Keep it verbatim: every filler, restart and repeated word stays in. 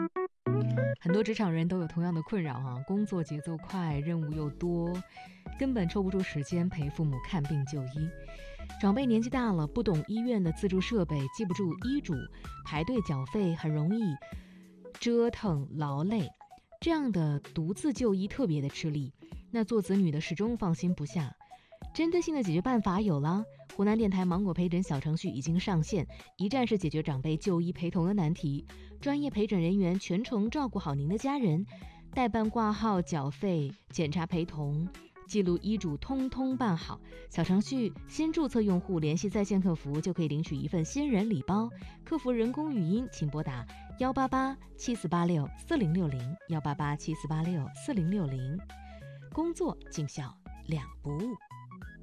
很多职场人都有同样的困扰啊，工作节奏快，任务又多，根本抽不出时间陪父母看病就医。长辈年纪大了，不懂医院的自助设备，记不住医嘱，排队缴费很容易折腾劳累，这样的独自就医特别的吃力，那做子女的始终放心不下。针对性的解决办法有了，湖南电台芒果陪诊小程序已经上线，一站式解决长辈就医陪同的难题，专业陪诊人员全程照顾好您的家人，代办挂号、缴费、检查陪同、记录医嘱，通通办好。小程序新注册用户联系在线客服就可以领取一份新人礼包，客服人工语音，请拨打幺八八七四八六四零六零幺八八七四八六四零六零，工作尽孝两不误。